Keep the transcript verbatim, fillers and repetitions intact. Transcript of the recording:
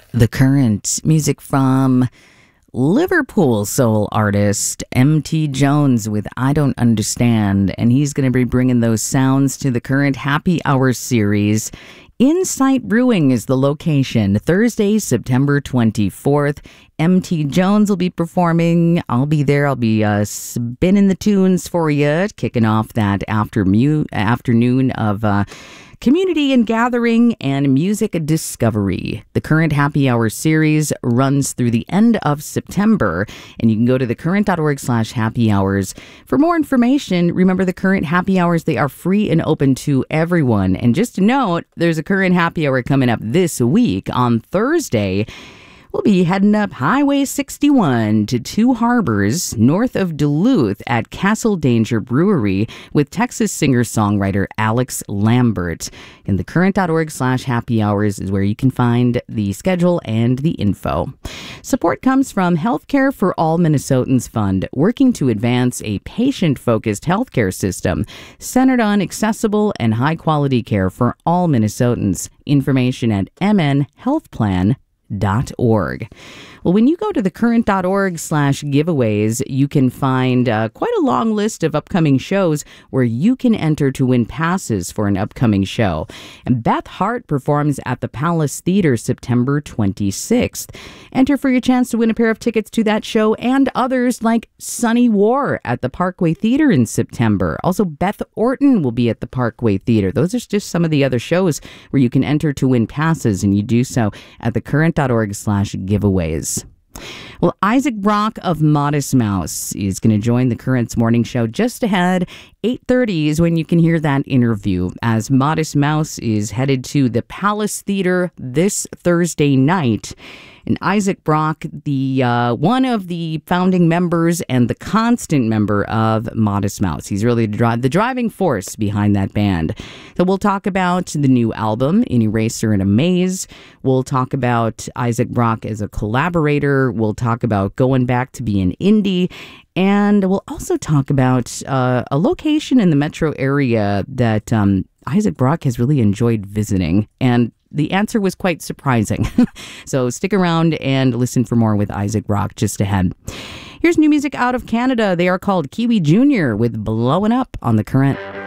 The Current, music from Liverpool soul artist M T Jones with I Don't Understand, and he's going to be bringing those sounds to the Current Happy Hour series. Insight Brewing is the location. Thursday, September twenty-fourth. M T Jones will be performing. I'll be there. I'll be uh, spinning the tunes for you, kicking off that after mu- afternoon of uh, community and gathering and music discovery. The Current Happy Hour series runs through the end of September, and you can go to thecurrent.org slash happy hours. For more information, remember the Current Happy Hours, they are free and open to everyone. And just to note, there's a Current Happy Hour coming up this week on Thursday. We'll be heading up Highway sixty-one to Two Harbors, north of Duluth at Castle Danger Brewery with Texas singer-songwriter Alex Lambert. And thecurrent.org slash happy hours is where you can find the schedule and the info. Support comes from Healthcare for All Minnesotans Fund, working to advance a patient-focused healthcare system centered on accessible and high-quality care for all Minnesotans. Information at m n health plan dot org. Well, when you go to thecurrent.org slash giveaways, you can find uh, quite a long list of upcoming shows where you can enter to win passes for an upcoming show. And Beth Hart performs at the Palace Theater September twenty-sixth. Enter for your chance to win a pair of tickets to that show and others like Sunny War at the Parkway Theater in September. Also, Beth Orton will be at the Parkway Theater. Those are just some of the other shows where you can enter to win passes, and you do so at thecurrent.org slash giveaways. Well, Isaac Brock of Modest Mouse is going to join the Current's morning show just ahead. eight thirty is when you can hear that interview, as Modest Mouse is headed to the Palace Theater this Thursday night. And Isaac Brock, the uh, one of the founding members and the constant member of Modest Mouse. He's really the, dri- the driving force behind that band. So we'll talk about the new album, An Eraser in a Maze. We'll talk about Isaac Brock as a collaborator. We'll talk about going back to being indie. And we'll also talk about uh, a location in the metro area that um, Isaac Brock has really enjoyed visiting. And the answer was quite surprising. So stick around and listen for more with Isaac Brock just ahead. Here's new music out of Canada. They are called Kiwi Junior with Blowing Up on The Current.